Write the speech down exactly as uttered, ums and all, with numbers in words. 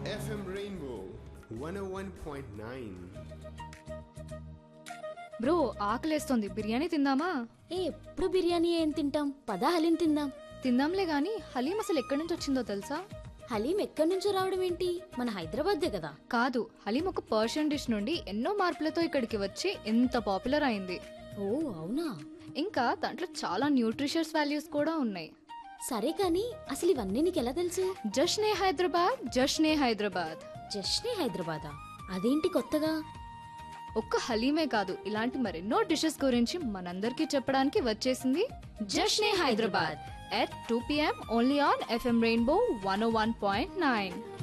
F M Rainbow one ఓ one point nine. Bro ఆకలేస్తోంది, biryani తిందామా? ఏ ఎప్పుడు బిర్యానీ ఏం తింటాం, పదా హలీం తిందాం. తిందాంలే గాని హలీం అసలు ఎక్కడి నుంచి వచ్చిందో తెలుసా? హలీం ఎక్కడి నుంచో రావడం ఏంటి, మన హైదరాబాద్దే కదా. కాదు, హలీం ఒక పర్షియన్ డిష్ నుండి ఎన్నో మార్పులతో ఇక్కడికి వచ్చి ఎంత పాపులర్ అయింది. ఓ అవునా? ఇంకా దాంట్లో చాలా న్యూట్రిషియస్ వాల్యూస్ కూడా ఉన్నాయి. సరే కానీ అసలు ఇవన్నీ నీకెలా తెలుసు? జష్నే హైదరాబాద్, జష్నే హైదరాబాద్. జస్ట్నే హైదరాబాదా? అదేంటి కొత్తగా? ఒక్క హలీమే కాదు, ఇలాంటి మరెన్నో డిషెస్ గురించి మనందరికీ చెప్పడానికి వచ్చేసింది జష్నే Hyderabad at two PM only on FM rainbow one oh one point nine.